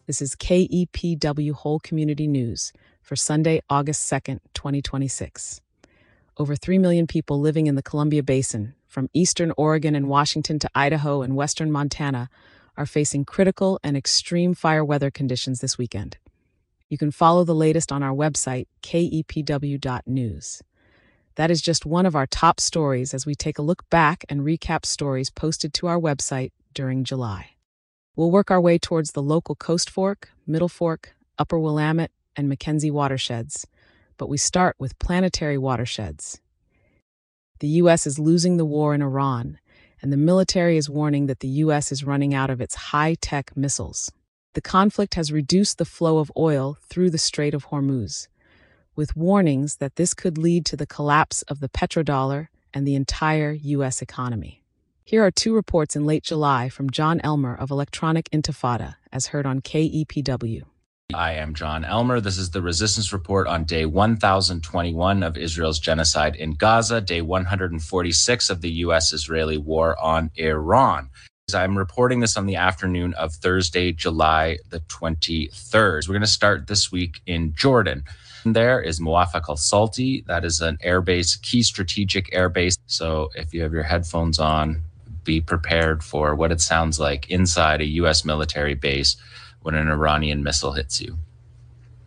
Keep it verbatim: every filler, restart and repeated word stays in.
This is K E P W Whole Community News for Sunday, August second, twenty twenty-six. Over three million people living in the Columbia Basin, from eastern Oregon and Washington to Idaho and western Montana, are facing critical and extreme fire weather conditions this weekend. You can follow the latest on our website, K E P W dot news. That is just one of our top stories as we take a look back and recap stories posted to our website during July. We'll work our way towards the local Coast Fork, Middle Fork, Upper Willamette, and Mackenzie watersheds, but we start with planetary watersheds. The U S is losing the war in Iran, and the military is warning that the U S is running out of its high-tech missiles. The conflict has reduced the flow of oil through the Strait of Hormuz, with warnings that this could lead to the collapse of the petrodollar and the entire U S economy. Here are two reports in late July from John Elmer of Electronic Intifada, as heard on K E P W. I am John Elmer. This is the Resistance Report on day one thousand twenty-one of Israel's genocide in Gaza, day one hundred forty-six of the U S-Israeli war on Iran. I'm reporting this on the afternoon of Thursday, July the twenty-third. We're going to start this week in Jordan. There is Muwafaq al-Salti. That is an airbase, key strategic airbase. So if you have your headphones on, be prepared for what it sounds like inside a U S military base when an Iranian missile hits you.